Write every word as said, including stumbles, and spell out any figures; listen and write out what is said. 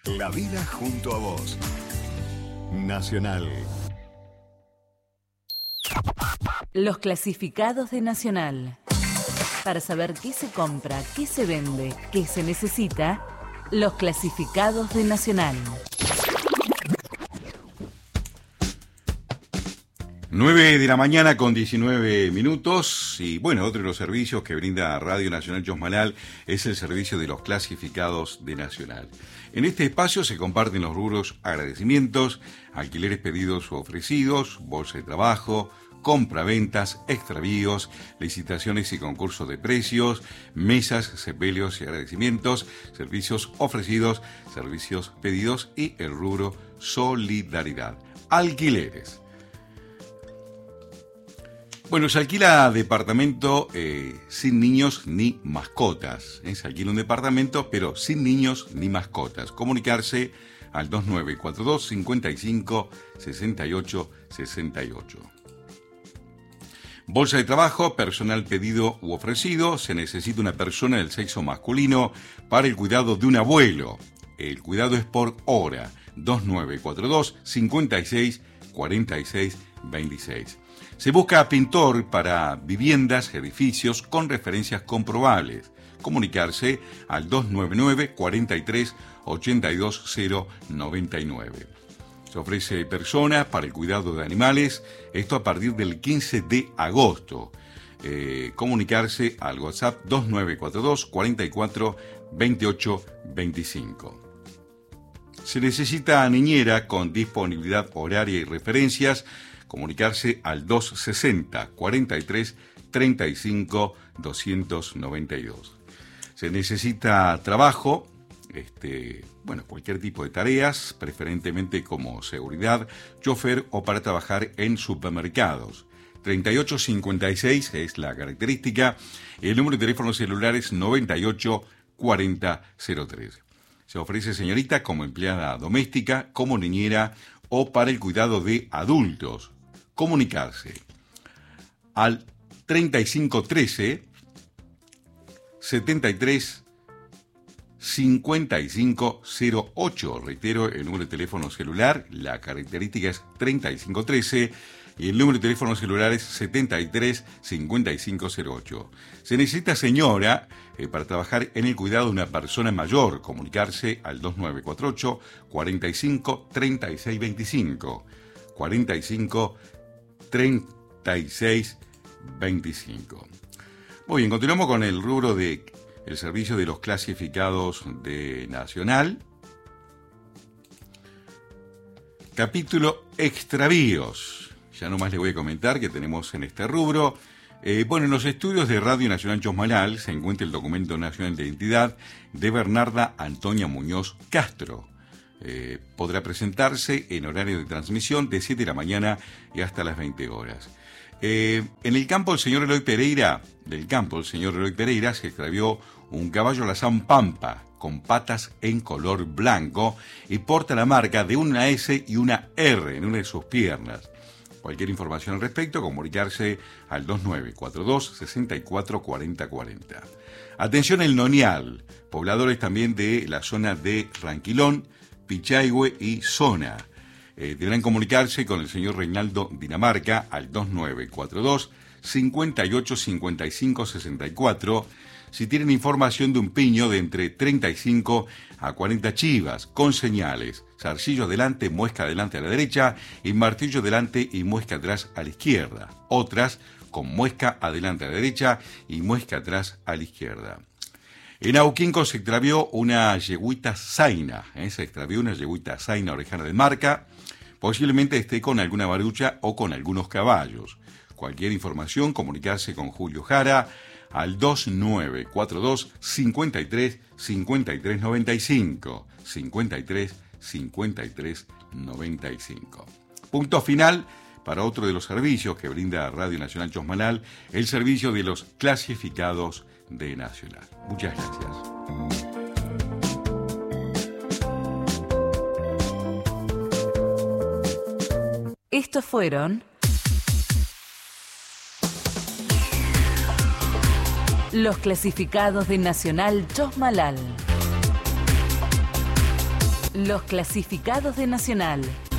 La vida junto a vos. Nacional. Los clasificados de Nacional. Para saber qué se compra, qué se vende, qué se necesita, los clasificados de Nacional. nueve de la mañana con diecinueve minutos y bueno, otro de los servicios que brinda Radio Nacional Chosmalal es el servicio de los clasificados de Nacional. En este espacio se comparten los rubros agradecimientos, alquileres pedidos o ofrecidos, bolsa de trabajo, compra-ventas, extravíos, licitaciones y concursos de precios, mesas, sepelios y agradecimientos, servicios ofrecidos, servicios pedidos y el rubro solidaridad. Alquileres. Bueno, se alquila departamento eh, sin niños ni mascotas. ¿eh? Se alquila un departamento, pero sin niños ni mascotas. Comunicarse al dos nueve cuatro dos, cinco cinco, seis ocho seis ocho. Bolsa de trabajo, personal pedido u ofrecido. Se necesita una persona del sexo masculino para el cuidado de un abuelo. El cuidado es por hora. dos nueve cuatro dos, cinco seis, cuatro seis dos seis. Se busca pintor para viviendas, edificios con referencias comprobables. Comunicarse al dos nueve nueve, cuatro tres, ocho dos cero nueve nueve. Se ofrece personas para el cuidado de animales, esto a partir del quince de agosto. Eh, comunicarse al WhatsApp dos nueve cuatro dos, cuatro cuatro, veintiocho veinticinco. Se necesita niñera con disponibilidad horaria y referencias. Comunicarse al dos sesenta, cuarenta y tres, treinta y cinco, doscientos noventa y dos. Se necesita trabajo, este, bueno, cualquier tipo de tareas, preferentemente como seguridad, chofer o para trabajar en supermercados. treinta y ocho cincuenta y seis es la característica. El número de teléfono celular es noventa y ocho cuarenta cero tres. Se ofrece señorita como empleada doméstica, como niñera o para el cuidado de adultos. Comunicarse al treinta y cinco trece, setenta y tres, cincuenta y cinco cero ocho. Reitero, el número de teléfono celular, la característica es treinta y cinco trece y el número de teléfono celular es setenta y tres, cincuenta y cinco cero ocho. Se necesita señora eh, para trabajar en el cuidado de una persona mayor. Comunicarse al dos nueve cuatro ocho, cuarenta y cinco, treinta y seis veinticinco. cuarenta y cinco, treinta y seis veinticinco. Muy bien, continuamos con el rubro de el servicio de los clasificados de Nacional. Capítulo extravíos. Ya nomás le voy a comentar que tenemos en este rubro. Eh, bueno, en los estudios de Radio Nacional Chosmalal se encuentra el documento nacional de identidad de Bernarda Antonia Muñoz Castro. Eh, podrá presentarse en horario de transmisión de siete de la mañana y hasta las veinte horas. Eh, en el campo del señor Eloy Pereira, del campo del señor Eloy Pereira, se extravió un caballo alazán Pampa con patas en color blanco y porta la marca de una S y una R en una de sus piernas. Cualquier información al respecto, comunicarse al dos nueve cuatro dos, sesenta y cuatro, cuarenta cuarenta. Atención el Nonial, pobladores también de la zona de Ranquilón, Pichaihue y Zona. Eh, deberán comunicarse con el señor Reinaldo Dinamarca al dos nueve cuatro dos, cincuenta y ocho, cincuenta y cinco, sesenta y cuatro si tienen información de un piño de entre treinta y cinco a cuarenta chivas con señales: zarcillo adelante, muesca adelante a la derecha y martillo adelante y muesca atrás a la izquierda. Otras con muesca adelante a la derecha y muesca atrás a la izquierda. En Auquinco se extravió una yegüita zaina, ¿eh? se extravió una yegüita zaina orejana de marca, posiblemente esté con alguna barucha o con algunos caballos. Cualquier información, comunicarse con Julio Jara al dos nueve cuatro dos, cincuenta y tres, cincuenta y tres noventa y cinco, cincuenta y tres, cincuenta y tres noventa y cinco. Punto final para otro de los servicios que brinda Radio Nacional Chosmalal, el servicio de los clasificados de Nacional. Muchas gracias. Estos fueron los clasificados de Nacional Chosmalal. Los clasificados de Nacional.